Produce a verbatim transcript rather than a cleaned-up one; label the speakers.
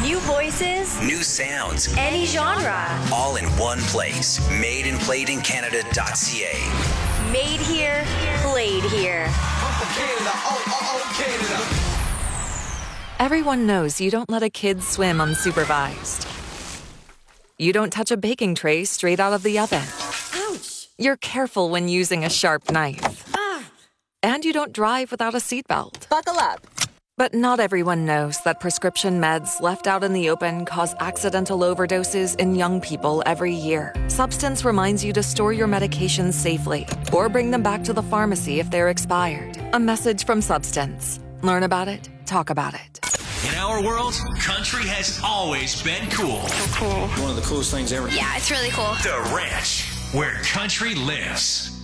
Speaker 1: New voices,
Speaker 2: new sounds,
Speaker 1: any genre.
Speaker 2: All in one place. made and played in Canada dot c a.
Speaker 1: Made here, played here.
Speaker 3: I'm from Canada, oh, oh, oh, Canada.
Speaker 4: Everyone knows you don't let a kid swim unsupervised. You don't touch a baking tray straight out of the oven.
Speaker 1: Ouch!
Speaker 4: You're careful when using a sharp knife.
Speaker 1: Ah!
Speaker 4: And you don't drive without a seatbelt.
Speaker 1: Buckle up.
Speaker 4: But not everyone knows that prescription meds left out in the open cause accidental overdoses in young people every year. Substance reminds you to store your medications safely or bring them back to the pharmacy if they're expired. A message from Substance. Learn about it, talk about it.
Speaker 5: In our world, country has always been cool.
Speaker 6: Cool.
Speaker 7: One of the coolest things ever.
Speaker 6: Yeah, it's really cool.
Speaker 5: The Ranch, where country lives.